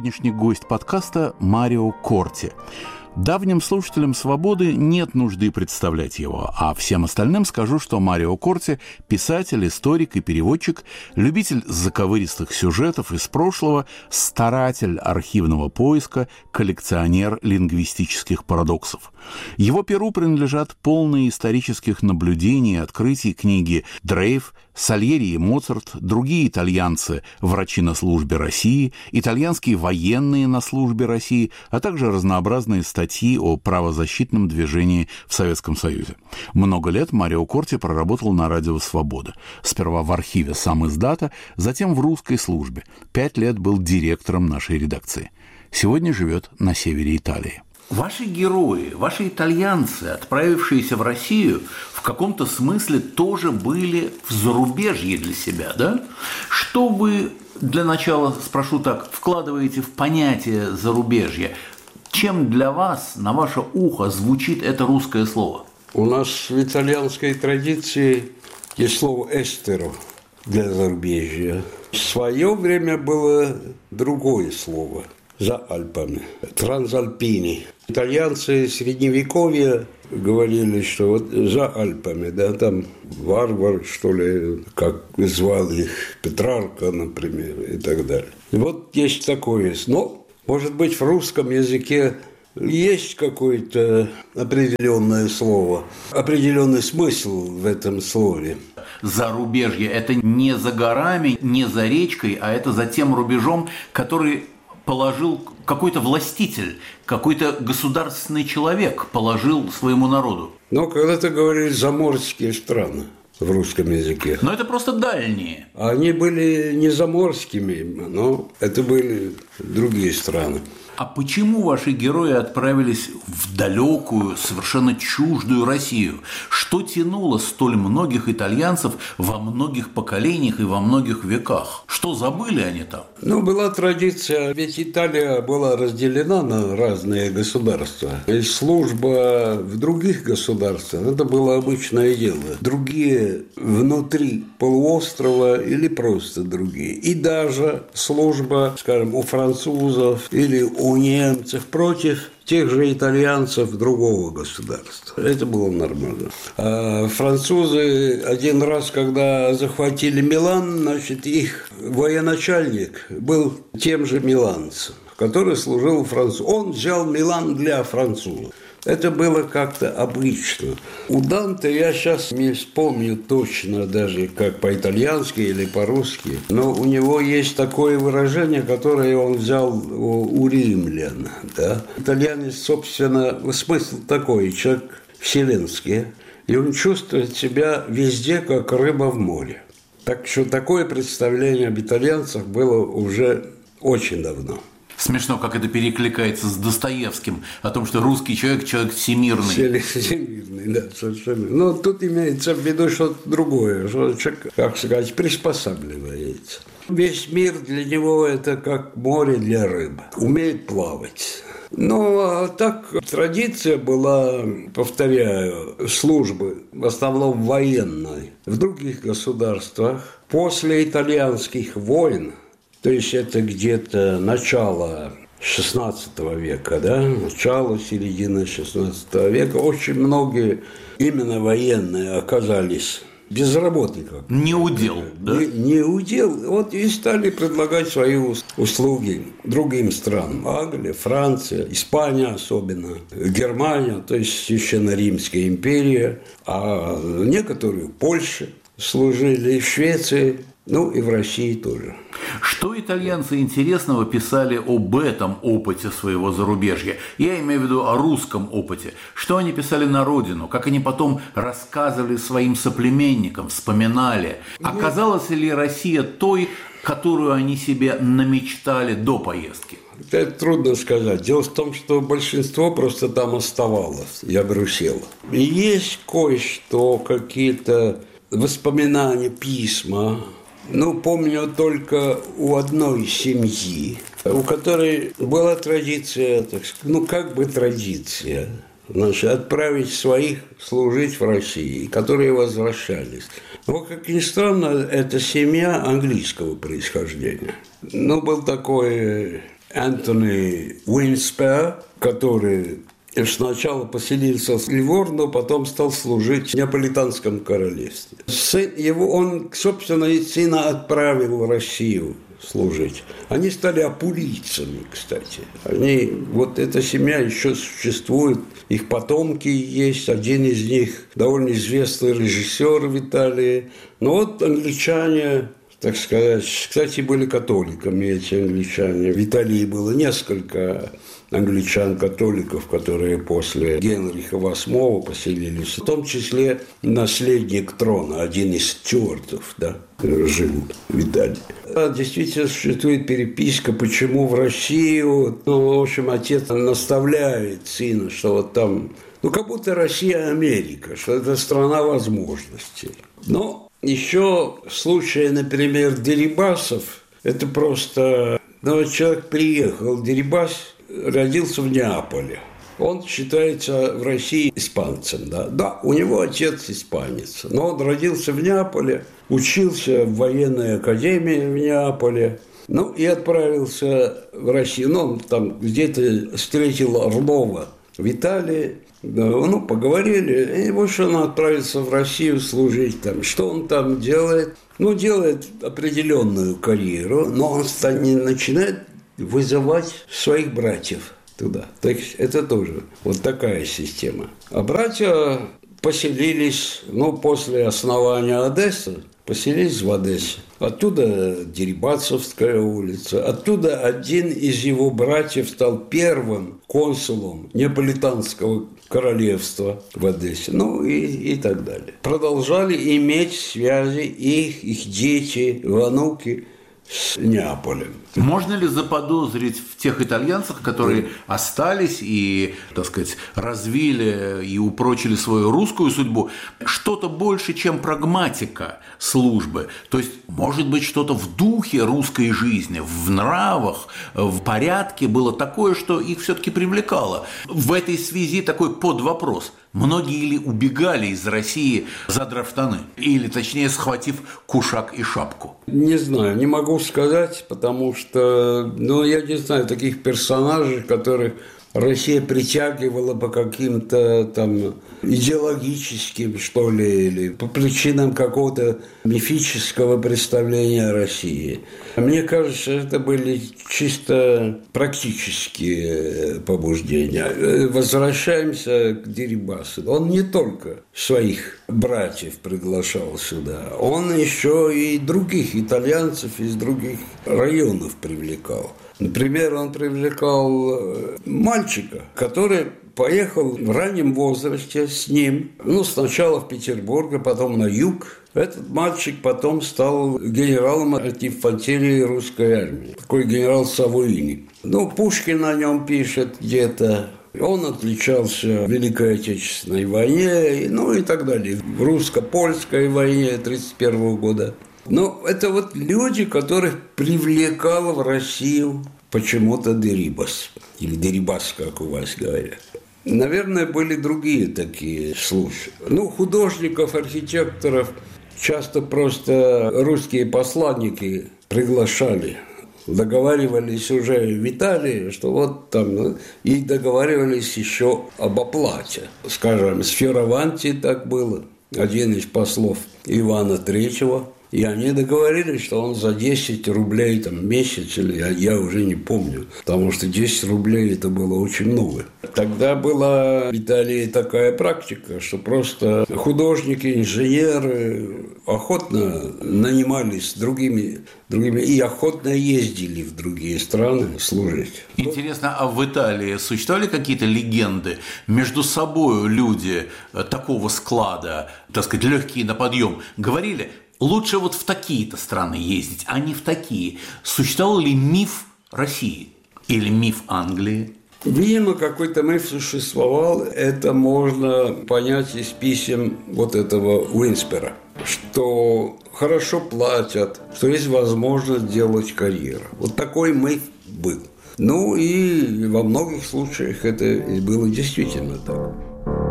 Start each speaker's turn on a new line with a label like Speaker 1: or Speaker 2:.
Speaker 1: сегодняшний гость подкаста Марио Корти. Давним слушателям «Свободы» нет нужды представлять его, а всем остальным скажу, что Марио Корти – писатель, историк и переводчик, любитель заковыристых сюжетов из прошлого, старатель архивного поиска, коллекционер лингвистических парадоксов. Его перу принадлежат полные исторических наблюдений и открытий книги «Дрейф», «Сальери и Моцарт», другие итальянцы «Врачи на службе России», итальянские военные на службе России, а также разнообразные статьи о правозащитном движении в Советском Союзе. Много лет Марио Корти проработал на радио «Свобода». Сперва в архиве «Самиздата», затем в русской службе. 5 лет был директором нашей редакции. Сегодня живет на севере Италии. Ваши герои, ваши итальянцы, отправившиеся в Россию, в каком-то смысле тоже были в зарубежье для себя, да? Что вы, для начала спрошу так, вкладываете в понятие зарубежья? Чем для вас, на ваше ухо, звучит это русское слово?
Speaker 2: У нас в итальянской традиции есть слово «эстеро» для зарубежья. В свое время было другое слово – за Альпами, трансальпини. Итальянцы Средневековья говорили, что вот за Альпами, да, там варвар, что ли, как звали их, Петрарка, например, и так далее. И вот есть такое. Но, может быть, в русском языке есть какое-то определенное слово, определенный смысл в этом слове.
Speaker 1: Зарубежье – это не за горами, не за речкой, а это за тем рубежом, который положил какой-то властитель, какой-то государственный человек положил своему народу.
Speaker 2: Но когда-то говорили «заморские страны» в русском языке.
Speaker 1: Но это просто дальние.
Speaker 2: Они были не заморскими, но это были другие страны.
Speaker 1: А почему ваши герои отправились в далекую, совершенно чуждую Россию? Что тянуло столь многих итальянцев во многих поколениях и во многих веках? Что забыли они там?
Speaker 2: Была традиция, ведь Италия была разделена на разные государства. И служба в других государствах – это было обычное дело. Другие внутри полуострова или просто другие. И даже служба, скажем, у французов или у немцев против тех же итальянцев другого государства. Это было нормально. А французы один раз, когда захватили Милан, значит, их военачальник был тем же миланцем, который служил у французов. Он взял Милан для французов. Это было как-то обычно. У Данте, я сейчас не вспомню точно даже, как по-итальянски или по-русски, но у него есть такое выражение, которое он взял у римлян. Да? Итальянец, собственно, смысл такой, человек вселенский, и он чувствует себя везде, как рыба в море. Так что такое представление об итальянцах было уже очень давно.
Speaker 1: Смешно, как это перекликается с Достоевским, о том, что русский человек – человек всемирный.
Speaker 2: Всемирный, да, совершенно. Но тут имеется в виду что-то другое, что человек, как сказать, приспосабливается. Весь мир для него – это как море для рыбы. Умеет плавать. А так традиция была, повторяю, службы, в основном военной, в других государствах. После итальянских войн, то есть это где-то начало XVI века, да, начало, середина XVI века, очень многие именно военные оказались без работы.
Speaker 1: Не удел, да?
Speaker 2: Не удел. Вот и стали предлагать свои услуги другим странам. Англия, Франция, Испания особенно, Германия, то есть Священная Римская империя, а некоторые в Польше служили, в Швеции, и в России тоже.
Speaker 1: Что итальянцы интересного писали об этом опыте своего зарубежья? Я имею в виду о русском опыте. Что они писали на родину? Как они потом рассказывали своим соплеменникам, вспоминали? Оказалась ли Россия той, которую они себе намечтали до поездки?
Speaker 2: Это трудно сказать. Дело в том, что большинство просто там оставалось и огрусело. И есть кое-что, какие-то воспоминания, письма. Помню только у одной семьи, у которой была традиция, традиция, отправить своих служить в России, которые возвращались. Но, как ни странно, это семья английского происхождения. Был такой Антони Уинспер, который сначала поселился в Ливорно, потом стал служить в Неаполитанском королевстве. Он, собственно, сына отправил в Россию служить. Они стали апулийцами, кстати. Вот эта семья еще существует, их потомки есть, один из них довольно известный режиссер в Италии. Но вот англичане, так сказать, кстати, были католиками эти англичане. В Италии было несколько англичан-католиков, которые после Генриха VIII поселились, в том числе наследник трона, один из стюартов, да, жил в Италии. Действительно существует переписка, почему в Россию, в общем, отец наставляет сына, что вот там, как будто Россия Америка, что это страна возможностей. Но еще в случае, например, Дерибасов, это просто, человек приехал, Дерибас родился в Неаполе. Он считается в России испанцем. Да, у него отец испанец. Но он родился в Неаполе, учился в военной академии в Неаполе, и отправился в Россию. Он там где-то встретил Орлова в Италии. Поговорили, и вот он отправился в Россию служить там. Что он там делает? Делает определенную карьеру, но он начинает вызывать своих братьев туда. Так это тоже вот такая система. А братья поселились, после основания Одессы, поселились в Одессе. Оттуда Дерибасовская улица. Оттуда один из его братьев стал первым консулом Неаполитанского королевства в Одессе. И так далее. Продолжали иметь связи их дети, внуки с Неаполем.
Speaker 1: Можно ли заподозрить в тех итальянцах, которые остались и, так сказать, развили и упрочили свою русскую судьбу, что-то больше, чем прагматика службы? То есть, может быть, что-то в духе русской жизни, в нравах, в порядке было такое, что их все-таки привлекало. В этой связи такой подвопрос. Многие ли убегали из России, задрав штаны? Или, точнее, схватив кушак и шапку?
Speaker 2: Не знаю, не могу сказать, потому что, я не знаю таких персонажей, которых Россия притягивала по каким-то там идеологическим, что ли, или по причинам какого-то мифического представления о России. Мне кажется, это были чисто практические побуждения. Возвращаемся к Дерибасу. Он не только своих братьев приглашал сюда, он еще и других итальянцев из других районов привлекал. Например, он привлекал мальчика, который поехал в раннем возрасте с ним, сначала в Петербург, а потом на юг. Этот мальчик потом стал генералом от инфантерии русской армии. Такой генерал Савуини. Пушкин о нем пишет где-то. Он отличался в Великой Отечественной войне, и так далее. В русско-польской войне 1931 года. Это вот люди, которых привлекал в Россию почему-то Дерибас. Или Дерибас, как у вас говорят. Наверное, были другие такие случаи. Художников, архитекторов часто просто русские посланники приглашали. Договаривались уже в Италии, что вот там, и договаривались еще об оплате. Скажем, с Фиораванти так было. Один из послов Ивана III. И они договорились, что он за 10 рублей в месяц, или я уже не помню, потому что 10 рублей это было очень много. Тогда была в Италии такая практика, что просто художники, инженеры охотно нанимались другими и охотно ездили в другие страны служить.
Speaker 1: Интересно, а в Италии существовали какие-то легенды? Между собой люди такого склада, так сказать, легкие на подъем, говорили: лучше вот в такие-то страны ездить, а не в такие. Существовал ли миф России или миф Англии?
Speaker 2: Видимо, какой-то миф существовал. Это можно понять из писем вот этого Уинспера, что хорошо платят, что есть возможность делать карьеру. Вот такой миф был. И во многих случаях это было действительно так.